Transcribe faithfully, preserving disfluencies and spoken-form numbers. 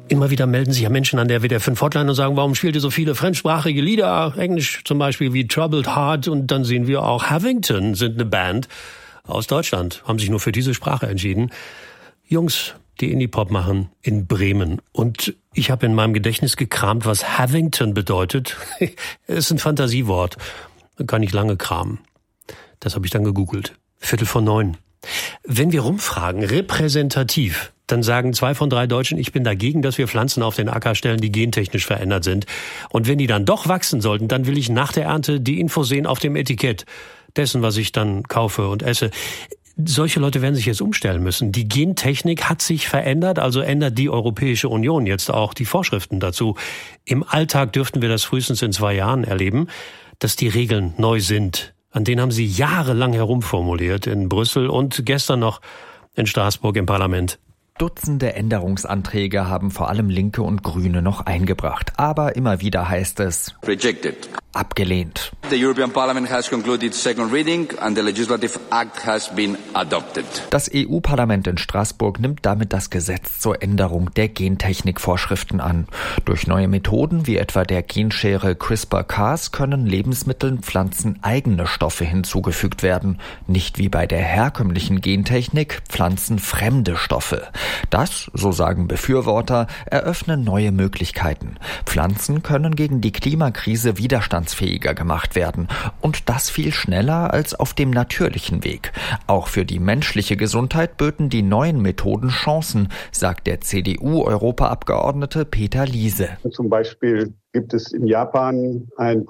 Immer wieder melden sich ja Menschen an der W D R fünf Hotline und sagen, warum spielt ihr so viele fremdsprachige Lieder? Englisch zum Beispiel wie Troubled Heart. Und dann sehen wir auch, Havington sind eine Band aus Deutschland, haben sich nur für diese Sprache entschieden. Jungs, die Indie-Pop machen in Bremen. Und ich habe in meinem Gedächtnis gekramt, was Havington bedeutet. Es ist ein Fantasiewort. Da kann ich lange kramen. Das habe ich dann gegoogelt. Viertel vor neun. Wenn wir rumfragen, repräsentativ, dann sagen zwei von drei Deutschen, ich bin dagegen, dass wir Pflanzen auf den Acker stellen, die gentechnisch verändert sind. Und wenn die dann doch wachsen sollten, dann will ich nach der Ernte die Info sehen auf dem Etikett dessen, was ich dann kaufe und esse. Solche Leute werden sich jetzt umstellen müssen. Die Gentechnik hat sich verändert, also ändert die Europäische Union jetzt auch die Vorschriften dazu. Im Alltag dürften wir das frühestens in zwei Jahren erleben, dass die Regeln neu sind. An denen haben sie jahrelang herumformuliert in Brüssel und gestern noch in Straßburg im Parlament. Dutzende Änderungsanträge haben vor allem Linke und Grüne noch eingebracht. Aber immer wieder heißt es Rejected. Abgelehnt. The European Parliament has concluded second reading and the legislative act has been adopted. Das E U-Parlament in Straßburg nimmt damit das Gesetz zur Änderung der Gentechnikvorschriften an. Durch neue Methoden wie etwa der Genschere CRISPR-Cas können Lebensmitteln pflanzeneigene Stoffe hinzugefügt werden. Nicht wie bei der herkömmlichen Gentechnik pflanzenfremde Stoffe. Das, so sagen Befürworter, eröffnen neue Möglichkeiten. Pflanzen können gegen die Klimakrise widerstandsfähiger gemacht werden. Und das viel schneller als auf dem natürlichen Weg. Auch für die menschliche Gesundheit böten die neuen Methoden Chancen, sagt der C D U-Europaabgeordnete Peter Liese. Zum Beispiel gibt es in Japan ein